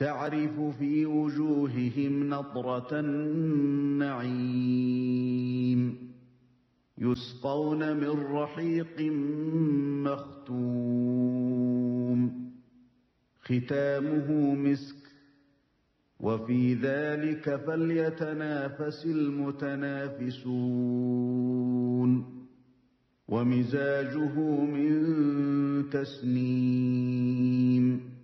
تَعْرِفُ فِي وُجُوهِهِمْ نَضْرَةَ النَّعِيمِ يُسْقَوْنَ مِن رَّحِيقٍ مَّخْتُومٍ خِتَامُهُ مِسْكٌ وَفِي ذَلِكَ فَلْيَتَنَافَسِ الْمُتَنَافِسُونَ وَمِزَاجُهُ مِن تَسْنِيمٍ